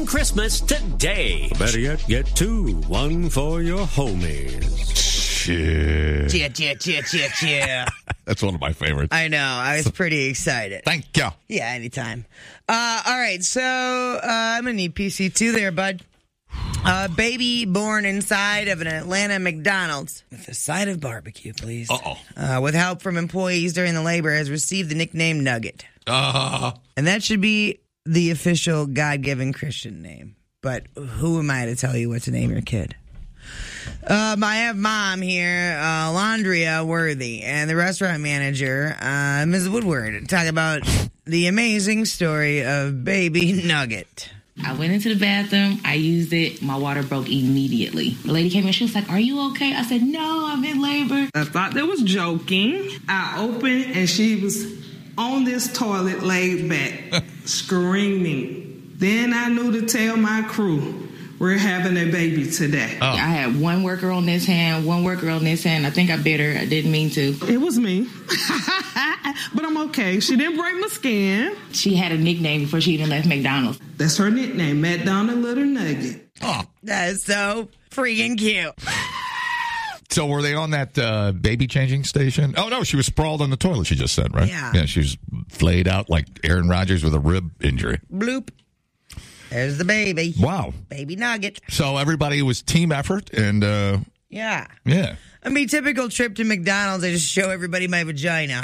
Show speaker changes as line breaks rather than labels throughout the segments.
Christmas today. Better yet, get two. One for your homies.
Shit.
Yeah.
That's one of my favorites.
I know. I was pretty excited.
Thank you.
Yeah, anytime. All right, so I'm going to need PC2 there, bud. Baby born inside of an Atlanta McDonald's with a side of barbecue, please. With help from employees during the labor, has received the nickname Nugget. And that should be the official God-given Christian name. But who am I to tell you what to name your kid? I have mom here, Landria Worthy, and the restaurant manager, Ms. Woodward, talk about the amazing story of Baby Nugget.
I went into the bathroom. I used it. My water broke immediately. The lady came in. She was like, "Are you okay?" I said, "No, I'm in labor."
I thought they was joking. I opened and she was on this toilet laid back, screaming. Then I knew to tell my crew, we're having a baby today.
I had one worker on this hand, one worker on this hand. I think I bit her. I didn't mean to.
It was me. But I'm okay. She didn't break my skin.
She had a nickname before she even left McDonald's.
That's her nickname, McDonald Little Nugget.
Oh.
That is so freaking cute.
So were they on that baby changing station? Oh, no, she was sprawled on the toilet, she just said, right?
Yeah.
Yeah, she was flayed out like Aaron Rodgers with a rib injury.
Bloop. There's the baby.
Wow.
Baby Nugget.
So everybody was team effort and,
Yeah.
yeah.
I mean, typical trip to McDonald's, I just show everybody my vagina.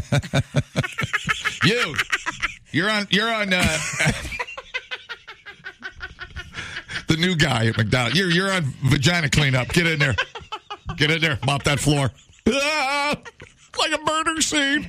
You're on the new guy at McDonald's. You're on vagina cleanup. Get in there. Get in there. Mop that floor. Like a murder scene.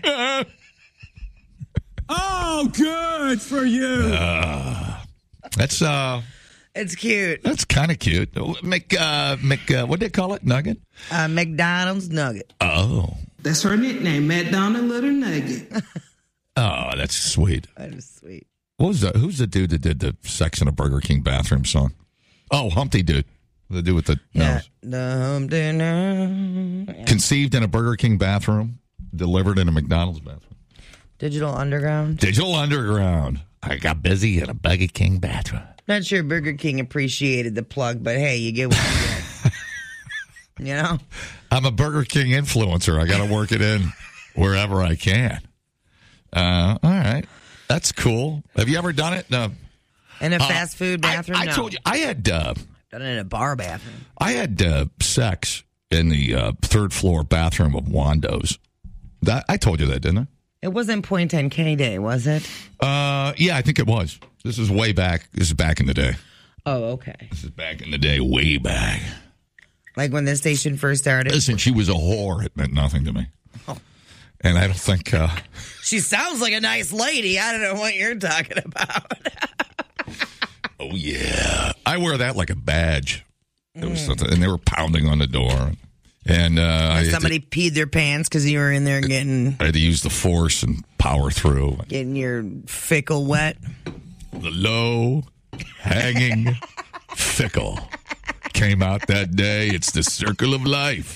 Oh, good for you.
That's
It's cute.
That's kind of cute. What do they call it? Nugget?
McDonald's Nugget.
Oh.
That's her nickname, McDonald Little Nugget.
Oh, that's sweet.
That is sweet.
What was that? Who's the dude that did the Sex in a Burger King bathroom song? Oh, Humpty Dude. The dude with the nose.
The Humpty Nose. Yeah.
Conceived in a Burger King bathroom, delivered in a McDonald's bathroom.
Digital Underground.
Digital Underground. I got busy in a Burger King bathroom.
Not sure Burger King appreciated the plug, but hey, you get what you get. You know?
I'm a Burger King influencer. I got to work it in wherever I can. All right. That's cool. Have you ever done it? No.
In a fast food bathroom?
I
No.
told you. I had...
Done it in a bar bathroom.
I had sex in the third floor bathroom of Wando's. I told you that, didn't I?
It wasn't Point 10K Day, was it?
Yeah, I think it was. This is way back. This is back in the day.
Oh, okay.
This is back in the day, way back.
Like when the station first started?
Listen, she was a whore. It meant nothing to me.
Oh.
And I don't think...
She sounds like a nice lady. I don't know what you're talking about.
Oh, yeah. I wear that like a badge. It was something, and they were pounding on the door. And
somebody peed their pants because you were in there getting...
I had to use the force and power through.
Getting your fickle wet.
The low hanging fickle came out that day. It's the circle of life.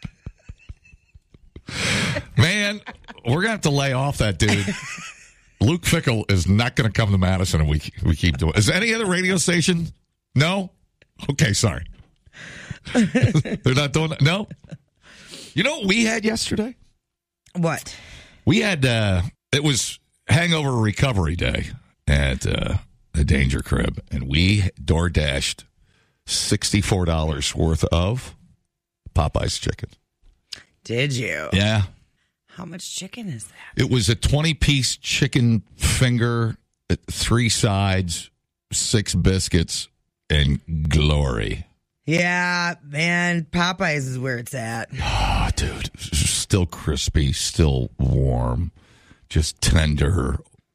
Man, we're going to have to lay off that dude. Luke Fickle is not going to come to Madison, and we keep doing it. Is there any other radio station? No? Okay, sorry. They're not doing that? No? You know what we had yesterday?
What?
We had, it was Hangover Recovery Day at the Danger Crib, and we door-dashed $64 worth of Popeye's chicken.
Did you?
Yeah.
How much chicken is that?
It was a 20-piece chicken finger, 3 sides, 6 biscuits, and glory.
Yeah, man, Popeyes is where it's at.
Oh, dude. Still crispy, still warm, just tender.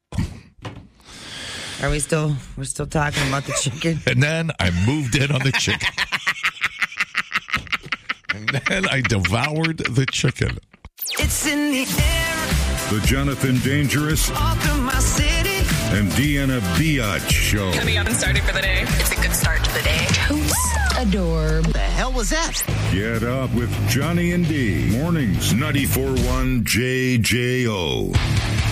We're still talking about the chicken?
And then I moved in on the chicken. And then I devoured the chicken.
It's in the air.
The Jonathan Dangerous
Welcome my city.
and Deanna Biatch Show.
Coming up and starting for the day.
It's a good start to the day.
Adore.
The hell was that?
Get up with Johnny and D. Mornings, 94.1 JJO.